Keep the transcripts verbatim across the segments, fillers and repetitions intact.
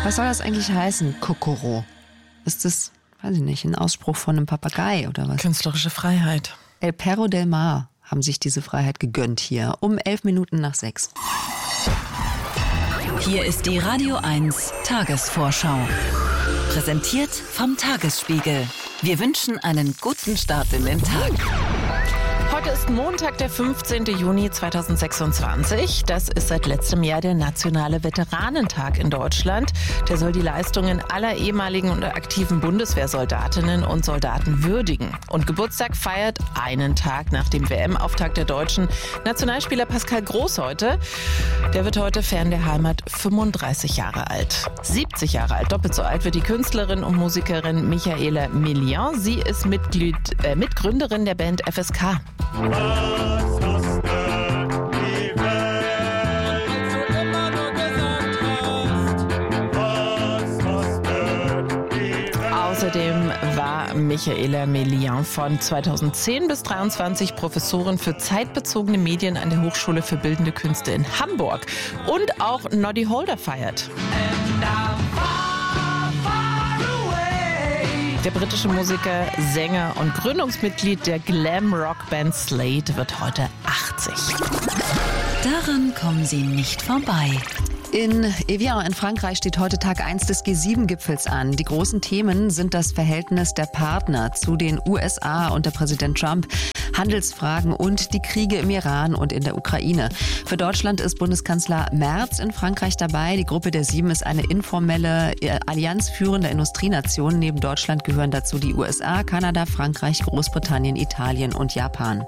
Was soll das eigentlich heißen, Kokoro? Ist das, weiß ich nicht, ein Ausspruch von einem Papagei oder was? Künstlerische Freiheit. El Perro del Mar haben sich diese Freiheit gegönnt hier um elf Minuten nach sechs. Hier ist die Radio eins Tagesvorschau. Präsentiert vom Tagesspiegel. Wir wünschen einen guten Start in den Tag. Heute ist Montag, der fünfzehnten Juni zweitausendsechsundzwanzig. Das ist seit letztem Jahr der nationale Veteranentag in Deutschland. Der soll die Leistungen aller ehemaligen und aktiven Bundeswehrsoldatinnen und Soldaten würdigen. Und Geburtstag feiert einen Tag nach dem W M-Auftakt der deutschen Nationalspieler Pascal Groß heute. Der wird heute fern der Heimat fünfunddreißig Jahre alt. siebzig Jahre alt, doppelt so alt wird die Künstlerin und Musikerin Michaela Millian. Sie ist Mitglied, äh, Mitgründerin der Band F S K. Was hast du die Welt immer nur gesagt hast? Was hast du die Welt? Außerdem war Michaela Millian von zweitausendzehn bis zweitausenddreiundzwanzig Professorin für zeitbezogene Medien an der Hochschule für Bildende Künste in Hamburg. Und auch Noddy Holder feiert. Der britische Musiker, Sänger und Gründungsmitglied der Glam-Rock-Band Slade wird heute achtzig. Daran kommen Sie nicht vorbei. In Evian in Frankreich steht heute Tag eins des G sieben Gipfels an. Die großen Themen sind das Verhältnis der Partner zu den U S A unter Präsident Trump, Handelsfragen und die Kriege im Iran und in der Ukraine. Für Deutschland ist Bundeskanzler Merz in Frankreich dabei. Die Gruppe der Sieben ist eine informelle Allianz führender Industrienationen. Neben Deutschland gehören dazu die U S A, Kanada, Frankreich, Großbritannien, Italien und Japan.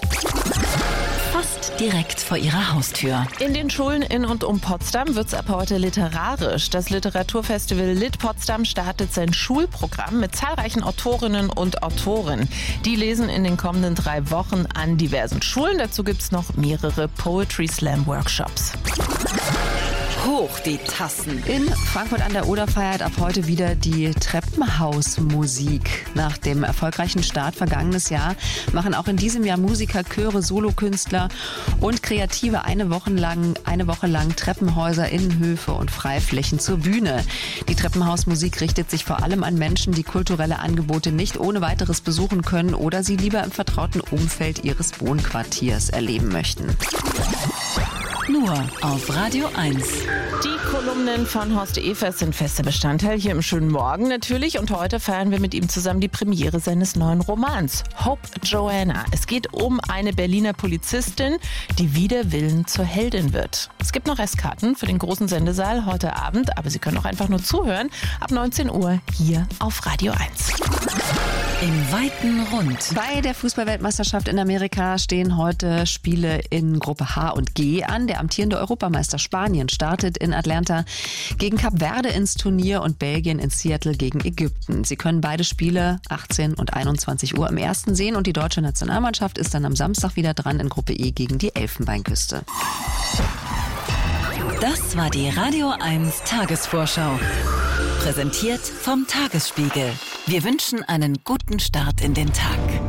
Fast direkt vor Ihrer Haustür. In den Schulen in und um Potsdam wird es ab heute literarisch. Das Literaturfestival Lit Potsdam startet sein Schulprogramm mit zahlreichen Autorinnen und Autoren. Die lesen in den kommenden drei Wochen an diversen Schulen. Dazu gibt es noch mehrere Poetry Slam Workshops. Hoch die Tassen. In Frankfurt an der Oder feiert ab heute wieder die Treppenhausmusik. Nach dem erfolgreichen Start vergangenes Jahr machen auch in diesem Jahr Musiker, Chöre, Solokünstler und Kreative eine Woche lang, eine Woche lang Treppenhäuser, Innenhöfe und Freiflächen zur Bühne. Die Treppenhausmusik richtet sich vor allem an Menschen, die kulturelle Angebote nicht ohne weiteres besuchen können oder sie lieber im vertrauten Umfeld ihres Wohnquartiers erleben möchten. Nur auf Radio eins. Die Kolumnen von Horst Evers sind fester Bestandteil hier im Schönen Morgen natürlich. Und heute feiern wir mit ihm zusammen die Premiere seines neuen Romans, Hope Joanna. Es geht um eine Berliner Polizistin, die wider Willen zur Heldin wird. Es gibt noch Restkarten für den großen Sendesaal heute Abend, aber Sie können auch einfach nur zuhören. Ab neunzehn Uhr hier auf Radio eins. Im weiten Rund. Bei der Fußballweltmeisterschaft in Amerika stehen heute Spiele in Gruppe H und G an. Der amtierende Europameister Spanien startet in Atlanta gegen Kap Verde ins Turnier und Belgien in Seattle gegen Ägypten. Sie können beide Spiele achtzehn und einundzwanzig Uhr im ersten sehen und die deutsche Nationalmannschaft ist dann am Samstag wieder dran in Gruppe E gegen die Elfenbeinküste. Das war die Radio eins Tagesvorschau. Präsentiert vom Tagesspiegel. Wir wünschen einen guten Start in den Tag.